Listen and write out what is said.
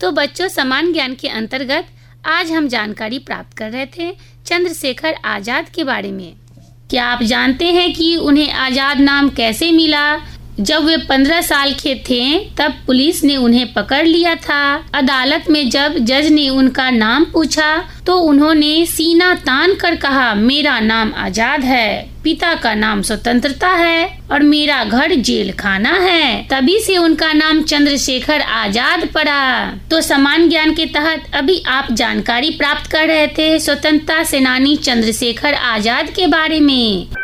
तो बच्चों, समान ज्ञान के अंतर्गत आज हम जानकारी प्राप्त कर रहे थे चंद्रशेखर आजाद के बारे में। क्या आप जानते हैं कि उन्हें आजाद नाम कैसे मिला? जब वे 15 साल के थे तब पुलिस ने उन्हें पकड़ लिया था। अदालत में जब जज ने उनका नाम पूछा तो उन्होंने सीना तान कर कहा, मेरा नाम आजाद है, पिता का नाम स्वतंत्रता है और मेरा घर जेल खाना है। तभी से उनका नाम चंद्रशेखर आजाद पड़ा। तो समान ज्ञान के तहत अभी आप जानकारी प्राप्त कर रहे थे स्वतंत्रता सेनानी चंद्रशेखर आजाद के बारे में।